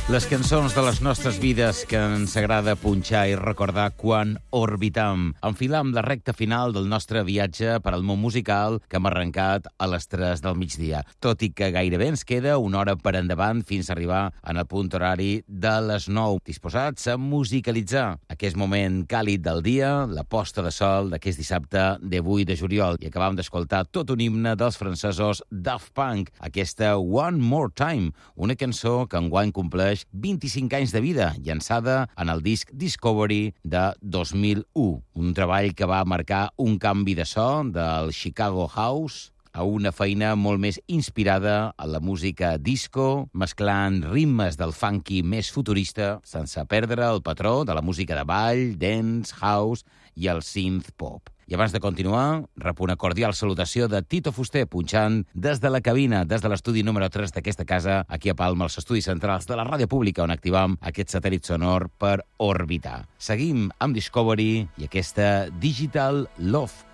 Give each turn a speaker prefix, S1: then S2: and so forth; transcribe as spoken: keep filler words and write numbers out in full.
S1: Les cançons de les nostres vides que ens agrada punxar i recordar quan orbitam. Enfilam la recta final del nostre viatge per al món musical que hem arrencat a les tres del migdia. Tot i que gairebé ens queda una hora per endavant fins a arribar en el punt horari de les nou. Disposats a musicalitzar aquest moment càlid del dia, la posta de sol d'aquest dissabte de vuit de juliol. I acabam d'escoltar tot un himne dels francesos Daft Punk, aquesta One More Time, una cançó que enguany compleix vint-i-cinc anys de vida, llançada en el disc Discovery de dos mil u. Un treball que va marcar un canvi de so del Chicago House a una feina molt més inspirada en la música disco, mesclant ritmes del funky més futurista, sense perdre el patró de la música de ball, dance, house i el synth pop. I abans de continuar, rep una cordial salutació de Tito Fuster, punxant des de la cabina, des de l'estudi número tres d'aquesta casa, aquí a Palma, als estudis centrals de la ràdio pública, on activam aquest satèl·lit sonor per orbitar. Seguim amb Discovery i aquesta Digital Love.